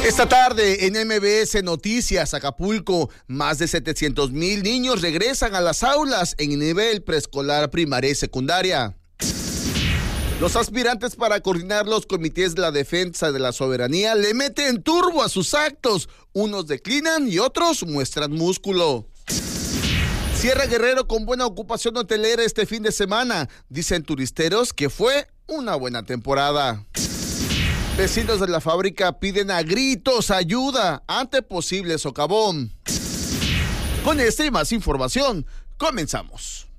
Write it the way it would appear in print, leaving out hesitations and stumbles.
Esta tarde en MBS Noticias, Acapulco, más de 700,000 niños regresan a las aulas en nivel preescolar, primaria y secundaria. Los aspirantes para coordinar los comités de la defensa de la soberanía le meten turbo a sus actos. Unos declinan y otros muestran músculo. Sierra Guerrero con buena ocupación hotelera este fin de semana. Dicen turisteros que fue una buena temporada. Vecinos de la fábrica piden a gritos ayuda ante posible socavón. Con esta y más información, comenzamos.